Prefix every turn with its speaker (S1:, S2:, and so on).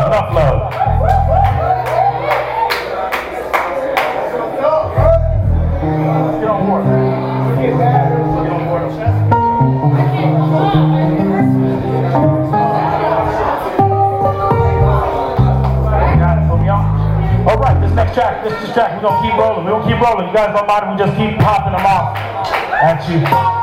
S1: love, enough love. Get on board. Get on board. Got it, put me on. All right, this track, we're gonna keep rolling. We're gonna keep rolling. You guys don't mind if we just keep popping them off at you.